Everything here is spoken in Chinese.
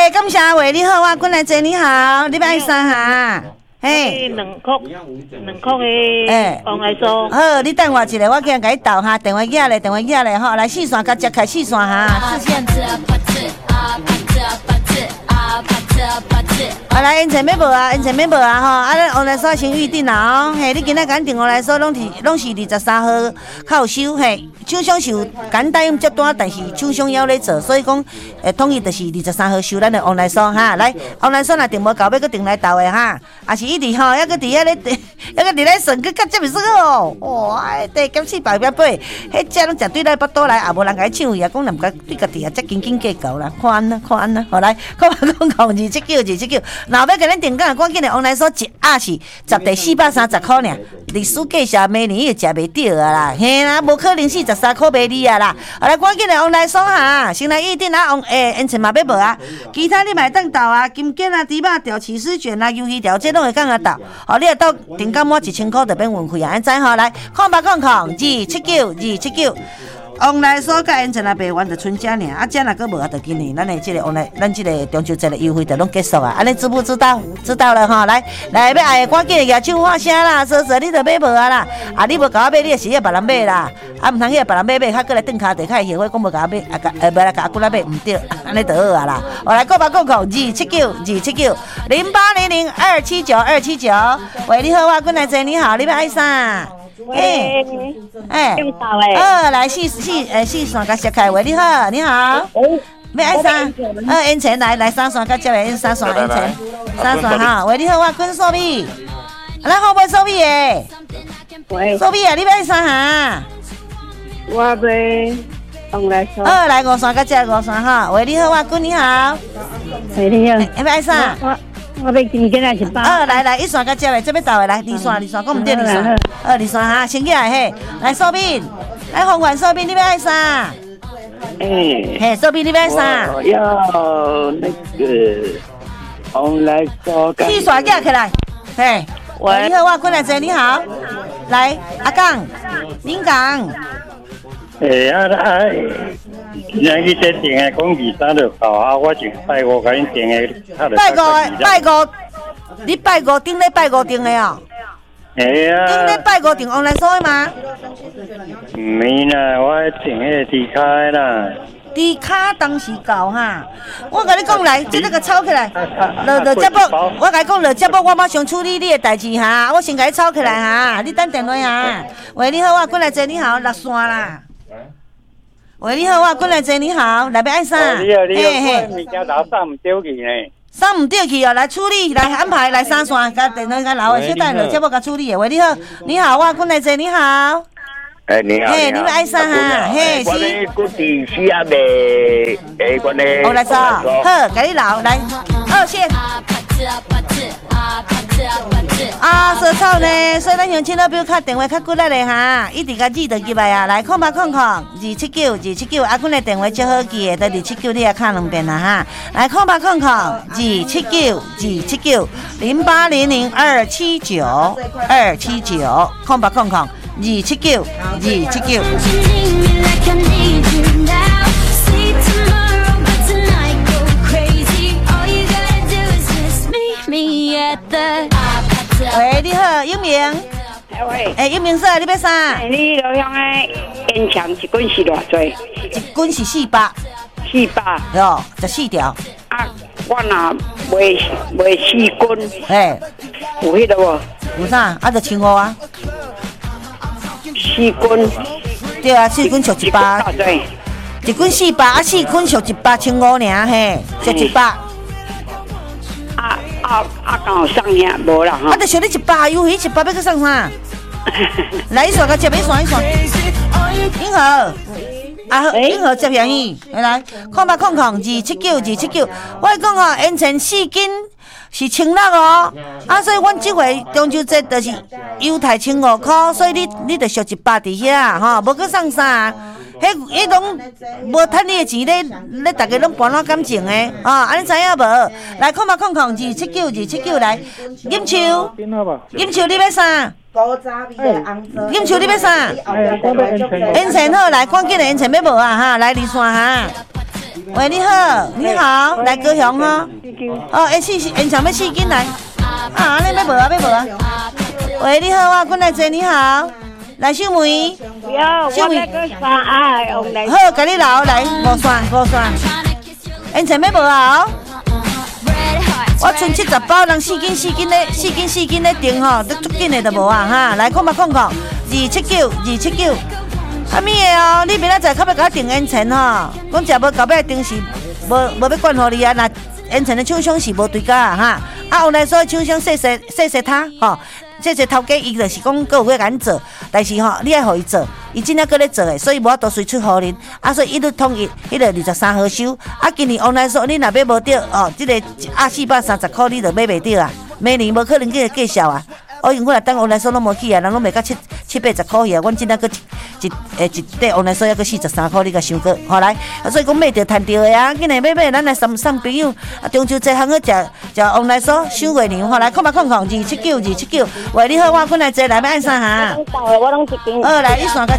嘿，感谢喂，你好，我滚来坐，你好，你要爱啥哈？嘿， 两颗的，王来说。 好，你等我一下，我今日给你倒哈，电话寄来吼，来四线甲接开四线哈。啊，来因前要无啊吼，啊，咱王来说先预定啦哦，嘿，你今仔赶电话来说，拢是23号较有收，嘿，厂商是有简答应接单，但是厂商要咧做，所以讲，统一就是23号收咱的王来说哈，来，王来说若订无到，要搁订来倒的哈，啊是一直吼，还搁伫遐咧，还搁伫咧算，搁接袂算哦，哇，地减400块8，迄只拢食对来巴肚来，也无人甲伊抢伊啊，讲人甲对家己啊，才斤斤计较啦，看安呐，好来，看279，若要甲恁订购，赶紧的王来说一鸭是十地430块尔，历史计价明年伊就食袂着啊啦，嘿啦，无可能43块卖你啊啦，好来，赶紧的王来说哈，先来预定啊，因前嘛要无啊，其他你买当倒啊，金桔啊、猪肉条、起司卷啊、鱿鱼条，这拢会当啊倒，哦，你若到订购满1000块就免运费啊，安知吼？来，0800 279。王来所甲因前也卖完就剩这尔，啊，这若搁无啊，就今年咱的这个咱这个中秋节的优惠就拢结束啊，安尼知不知道？知道了哈，来，要爱赶紧举手发声啦，说你就买无啊啦，啊，你无甲我买，你是要别人买啦，啊，毋通迄个别人买，较过来转骹地，较会后悔，讲无甲我买，袂来甲我过来买，毋对，安尼就好啊啦。我来279，喂，你好，我滚来坐，你好，你要爱啥？ 喂， 来四线甲接开，喂，你好，要爱啥？烟钱来3线甲接来3线烟钱，3线哈，喂，你好，我滚寿米，咱好买寿米的，寿米啊，你要爱啥哈？ 我要王来说。 来5线甲接5线哈，喂，你好，我滚，你好， 喂，你好， 要爱啥？ 我要金桔是8。 来，1线甲接来，这要倒的来，2线，讲毋对2线，2线哈，先起来嘿，来寿面，来红丸寿面，你要爱啥？嘿，寿面你要爱啥？ 我要那个王来说。 4线架起来，嘿，喂，你好，我过来坐，你好，来，阿港，您讲。 人去这订的讲23就到啊，我就拜五甲因订的， 拜五，你拜五顶咧拜五订的哦。 系啊。 顶咧拜五订王来所的吗？ 唔免啦，我订迄个低卡的啦。 低卡当时到哈，我甲你讲来，即个抄起来，落节目，我甲你讲落节目，我马上处理你的代志哈，我先甲你抄起来哈，你等电话哈。喂，你好，我过来坐，你好，6线啦。喂，你好，我过来坐，你好，来要爱啥？ 你好，我物件老送唔丢去呢。 送唔对去哦，来处理，来安排，来3线，甲电话甲留的，小等落节目甲处理的。喂，你好，我过来坐，你好。 你好。 嘿，你要爱啥哈？嘿，是。 我咧古地西啊卖，我咧。 我来做，好，甲你留来，2线。说草呢，所以咱乡亲老表卡电话较骨力的哈，一直甲记得入来啊，来279，阿坤的电话最好记的，都279你也卡2遍啦哈，来喂，你好，永明。喂。永明嫂，你要啥？ 你老乡的烟肠一棍是偌济？ 一棍是400。 400。 哟，14条。 啊，我若卖4棍。有迄个无？ 有啥？啊，就15啊。 4棍。 对啊，4棍属100。一棍400，啊，4棍属100，15尔嘿，属100。 敢有送遐无啦吼？ 就想你100，有迄100要去送啥？来一线甲接，一线。英和，英和接便宜，来，279，我讲哦，烟尘4斤是1600哦，所以阮这回中秋节就是优待15块，所以你就属100伫遐吼，无去送啥。迄拢无趁你的钱咧，大家拢搬烂感情的安尼知影无？来，279来，饮秋你要啥？饮秋你要啥？烟尘好，来，赶紧的烟尘要无啊哈？来2线哈。 喂，你好，你好，来高雄哈。哦，现场要4斤来。啊，你要无啊？要无啊？喂，你好，我滚来坐，你好，来秀梅。 秀梅。 好，甲你留来5蒜。现场要无啊？我剩70包，人4斤咧订吼，都足紧的就无啊哈。来看279。啊咪的哦，你明仔载较要甲我订烟尘吼，讲食无到尾订是无要管互你啊。那烟尘的厂商是无对价啊哈。啊，有来说厂商细他吼，细头家伊就是讲佫有要甲咱做，但是吼你爱互伊做，伊真正佫咧做的，所以无法度随出互恁。啊，所以伊就统一迄个23号收。啊，今年往来说你若买无着哦，这个430块你就买袂着啊，明年无可能继续介绍啊。因为我若等往来说拢无去啊，人拢卖到780块去啊，阮真正佫一块往来说还佫43块，你甲想过？好来，所以讲买着趁着的啊，今日买，咱来送朋友啊，中秋节通去食往来说收月娘，好来看279。喂，你好，我滚来坐，来要按啥哈？ 我拢一斤。 来，你算个。